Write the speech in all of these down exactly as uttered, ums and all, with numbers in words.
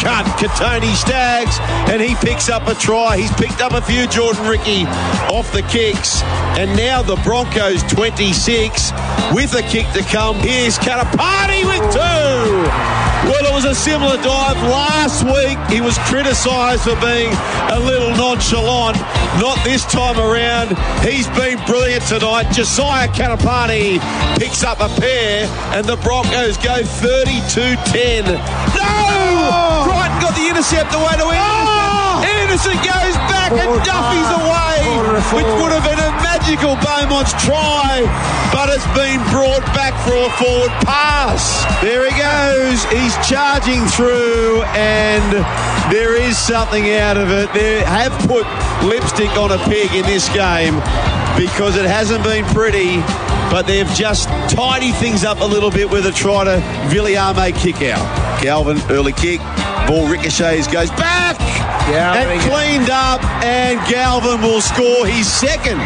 cut, Katoni Staggs, and he picks up a try. He's picked up a few, Jordan Ricky, off the kicks. And now the Broncos twenty-six with a kick to come. Here's Katapani with two. Well, it was a similar dive last week. He was criticised for being a little nonchalant. Not this time around. He's been brilliant tonight. Josiah Katapani picks up a pair, and the Broncos go thirty-two ten. No! Oh! Crichton got the intercept away to Anderson. Oh! Anderson goes back and Duffy's away, which would have been a magical Beaumont's try, but it's been brought back for a forward pass. There he goes. He's charging through, and there is something out of it. They have put lipstick on a pig in this game because it hasn't been pretty, but they've just tidied things up a little bit with a try to Villiame kick out. Galvin, early kick. Ball ricochets, goes back. Yeah, and cleaned up, and Galvin will score his second.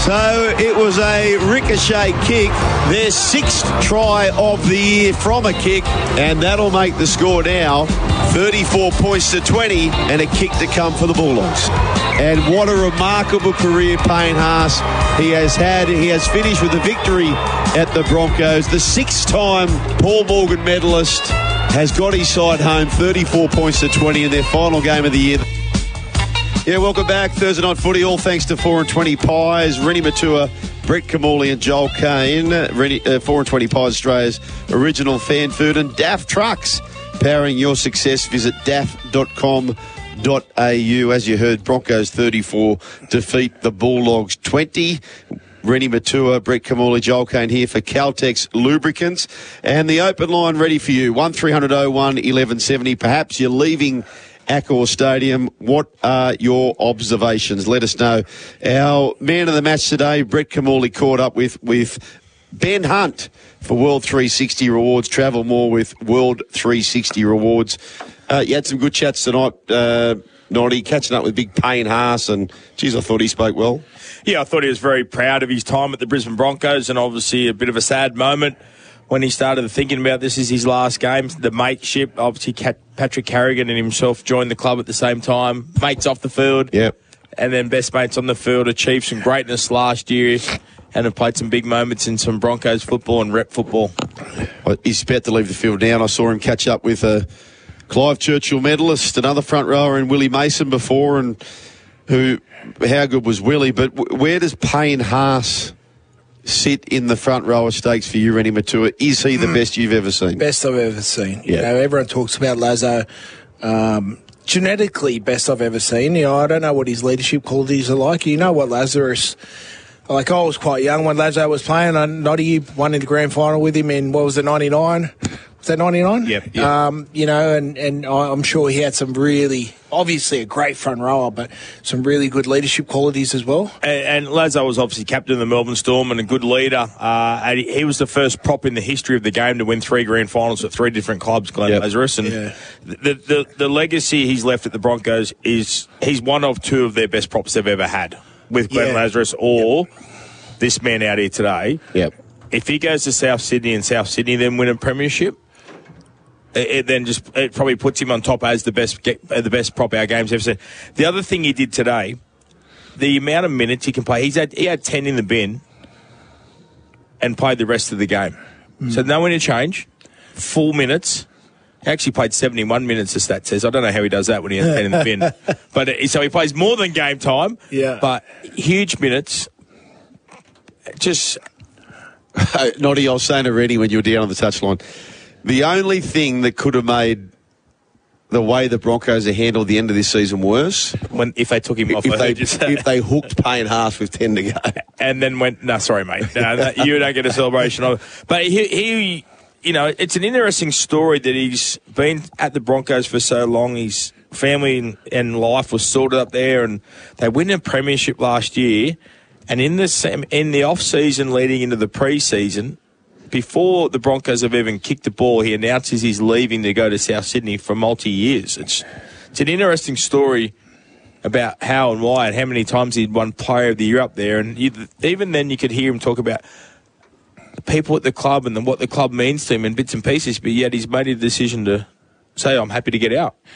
So it was a ricochet kick, their sixth try of the year from a kick, and that'll make the score now thirty-four points to twenty, and a kick to come for the Bulldogs. And what a remarkable career Payne Haas he has had. He has finished with a victory at the Broncos, the sixth time Paul Morgan medalist. Has got his side home, thirty-four points to twenty in their final game of the year. Yeah, welcome back. Thursday Night Footy, all thanks to four and twenty Pies. Rennie Matua, Brett Kamali and Joel Kane. Rennie, uh, four and twenty Pies, Australia's original fan food. And D A F Trucks, powering your success. Visit d a f dot com dot a u. As you heard, Broncos thirty-four defeat the Bulldogs twenty. Rennie Matua, Brett Kamali, Joel Kane here for Caltex Lubricants. And the open line ready for you, one three hundred oh one eleven seventy. Perhaps you're leaving Accor Stadium. What are your observations? Let us know. Our man of the match today, Brett Kamali, caught up with, with Ben Hunt for World three sixty Rewards. Travel more with World three sixty Rewards. Uh, you had some good chats tonight, uh, Noddy, catching up with big Payne Haas, and, geez, I thought he spoke well. Yeah, I thought he was very proud of his time at the Brisbane Broncos, and obviously a bit of a sad moment when he started thinking about this is his last game. The mateship, obviously Patrick Carrigan and himself joined the club at the same time. Mates off the field. Yep. And then best mates on the field, achieved some greatness last year and have played some big moments in some Broncos football and rep football. Well, he's about to leave the field now, and I saw him catch up with a Clive Churchill medalist, another front rower, and Willie Mason before, and who, how good was Willie? But w- where does Payne Haas sit in the front rower stakes for you, Rennie Matua? Is he the mm. best you've ever seen? Best I've ever seen. Yeah. You know, everyone talks about Lazo. Um, genetically, best I've ever seen. You know, I don't know what his leadership qualities are like. You know what Lazarus... Like, I was quite young when Lazo was playing. I Noddy won in the grand final with him in, what was it, ninety-nine? Was that ninety-nine? Yep. yep. Um, you know, and, and I'm sure he had some really, obviously a great front rower, but some really good leadership qualities as well. And, and Lazo was obviously captain of the Melbourne Storm and a good leader. Uh, and he, he was the first prop in the history of the game to win three grand finals at three different clubs, Glenn yep. Lazarus. And yeah. the, the, the legacy he's left at the Broncos is he's one of two of their best props they've ever had with Glenn yeah. Lazarus or yep. this man out here today. Yep. If he goes to South Sydney and South Sydney then win a premiership, it, it then just it probably puts him on top as the best the best prop our game's ever seen. The other thing he did today, the amount of minutes he can play, he's had he had ten in the bin and played the rest of the game. Mm. So no interchange, full minutes. He actually played seventy-one minutes, the stat says. I don't know how he does that when he has ten in the bin. But uh, so he plays more than game time. Yeah. But huge minutes. Just... Uh, Noddy, I was saying already when you were down on the touchline, the only thing that could have made the way the Broncos have handled the end of this season worse... when if they took him off, if, I they, heard you say. if they hooked Payne Haas with ten to go. And then went, no, sorry, mate. No, no, you don't get a celebration of it. But he, he, you know, it's an interesting story that he's been at the Broncos for so long. His family and life was sorted up there, and they win a premiership last year. And in the in the off season leading into the pre-season, before the Broncos have even kicked the ball, he announces he's leaving to go to South Sydney for multi years. It's it's an interesting story about how and why and how many times he'd won Player of the Year up there. And you, even then, you could hear him talk about the people at the club and what the club means to him in bits and pieces. But yet he's made a decision to say, "I'm happy to get out."